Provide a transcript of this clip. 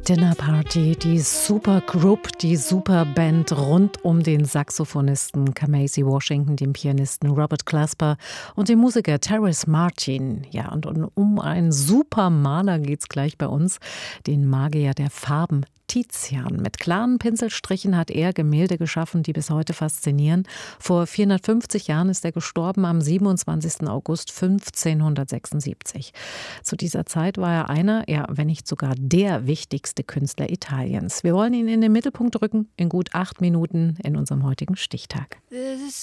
Dinner Party, die Supergroup, die Superband rund um den Saxophonisten Kamasi Washington, den Pianisten Robert Glasper und den Musiker Terrace Martin. Ja, und um einen Supermaler geht's gleich bei uns, den Magier der Farben Tizian. Mit klaren Pinselstrichen hat er Gemälde geschaffen, die bis heute faszinieren. Vor 450 Jahren ist er gestorben, am 27. August 1576. Zu dieser Zeit war er einer, ja, wenn nicht sogar der wichtigste Künstler Italiens. Wir wollen ihn in den Mittelpunkt rücken, in gut 8 Minuten in unserem heutigen Stichtag.